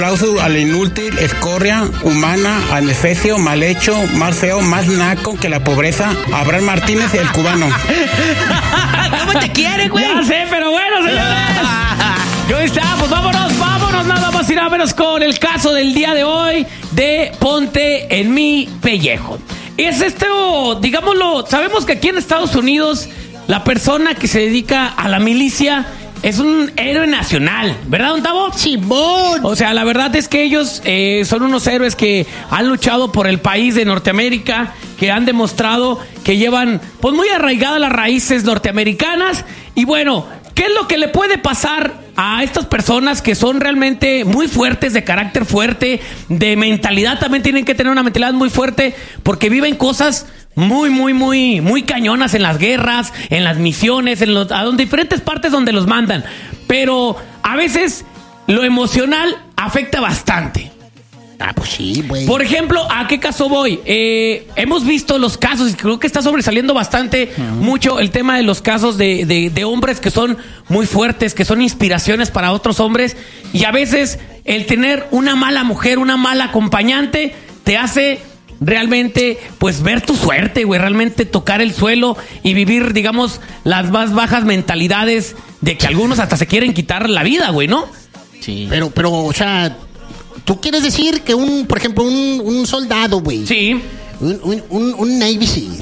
Aplauso al inútil, escoria, humana, adefesio, mal hecho, más feo, más naco que la pobreza. Abraham Martínez, el cubano. ¿Cómo te quiere, güey? Ya sé, pero bueno, señores. Y hoy está, pues vámonos, nada más y nada menos con el caso del día de hoy de Ponte en mi pellejo. Es digámoslo, sabemos que aquí en Estados Unidos la persona que se dedica a la milicia es un héroe nacional, ¿verdad, don Tavo? Simón. O sea, la verdad es que ellos son unos héroes que han luchado por el país de Norteamérica, que han demostrado que llevan pues muy arraigadas las raíces norteamericanas. Y bueno, ¿qué es lo que le puede pasar a estas personas que son realmente muy fuertes, de carácter fuerte, de mentalidad? También tienen que tener una mentalidad muy fuerte porque viven cosas muy cañonas en las guerras, en las misiones, diferentes partes donde los mandan. Pero a veces lo emocional afecta bastante. Ah, pues sí, güey. Por ejemplo, ¿a qué caso voy? Hemos visto los casos, y creo que está sobresaliendo bastante mucho el tema de los casos de hombres que son muy fuertes, que son inspiraciones para otros hombres. Y a veces el tener una mala mujer, una mala acompañante, te hace realmente, pues, ver tu suerte, güey. Realmente tocar el suelo y vivir, digamos, las más bajas mentalidades de que algunos hasta se quieren quitar la vida, güey, ¿no? Sí. Pero, o sea, ¿tú quieres decir que por ejemplo, un soldado, güey? Sí. Un Navy SEAL.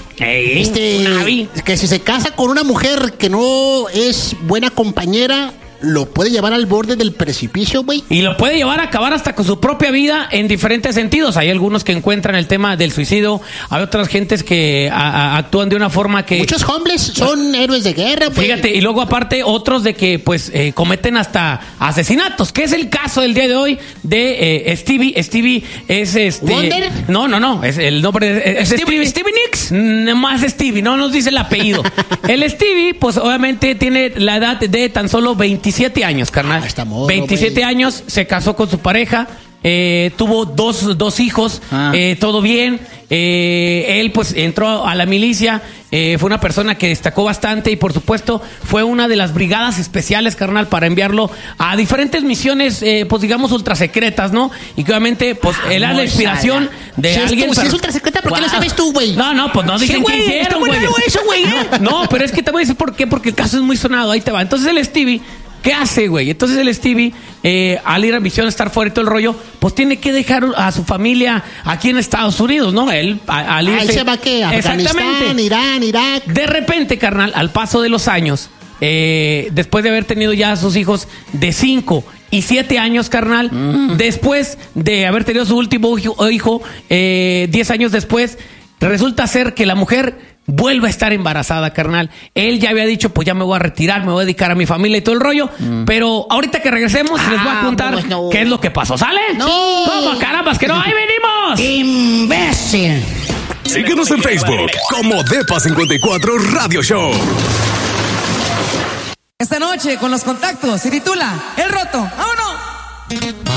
Navy. Que si se casa con una mujer que no es buena compañera, lo puede llevar al borde del precipicio, güey. Y lo puede llevar a acabar hasta con su propia vida en diferentes sentidos. Hay algunos que encuentran el tema del suicidio. Hay otras gentes que actúan de una forma que... Muchos hombres son héroes de guerra, güey. Fíjate, y luego aparte otros de que pues cometen hasta asesinatos, que es el caso del día de hoy de Stevie. Stevie es ¿Wonder? No, es el nombre es Stevie Nicks. Más Stevie, no nos dice el apellido. El Stevie, pues obviamente tiene la edad de tan solo 27 años, carnal. Está morro, 27 güey. años, se casó con su pareja, tuvo dos hijos, todo bien. Él pues entró a la milicia, fue una persona que destacó bastante y por supuesto fue una de las brigadas especiales, carnal, para enviarlo a diferentes misiones, pues digamos ultra secretas, ¿no? Y que obviamente pues él es la inspiración de alguien. Si es ultra secreta, ¿por qué lo sabes tú, güey? No, pues no dicen qué hicieron, güey. No, pero es que te voy a decir por qué, porque el caso es muy sonado, ahí te va. Entonces el Stevie, ¿qué hace, güey? Entonces el Stevie, al ir a misión, estar fuera y todo el rollo, pues tiene que dejar a su familia aquí en Estados Unidos, ¿no? Él, al irse... Ahí se va, ¿qué? Afganistán, Irán, Irak. De repente, carnal, al paso de los años, después de haber tenido ya a sus hijos de 5 y 7 años, carnal, después de haber tenido su último hijo, 10 años después, resulta ser que la mujer vuelve a estar embarazada, carnal. Él ya había dicho, pues ya me voy a retirar, me voy a dedicar a mi familia y todo el rollo. Pero ahorita que regresemos, les voy a contar qué es lo que pasó. ¿Sale? No. ¿Cómo, carambas, que no? ¡Ahí venimos! ¡Imbécil! Síguenos en Facebook como Depa54 Radio Show. Esta noche con los contactos se titula El Roto. ¡Vámonos!